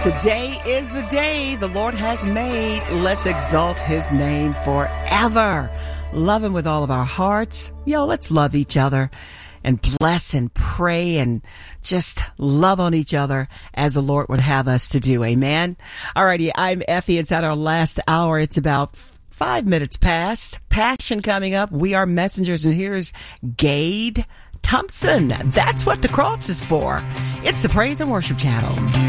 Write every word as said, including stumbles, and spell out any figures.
Today is the day the Lord has made. Let's exalt his name forever. Love him with all of our hearts. Yo, let's love each other and bless and pray and just love on each other as the Lord would have us to do. Amen. Alrighty, I'm Effie. It's at our last hour. It's about five minutes past. Passion coming up. We are messengers, and here's Gade Thompson. That's what the cross is for. It's the Praise and Worship Channel.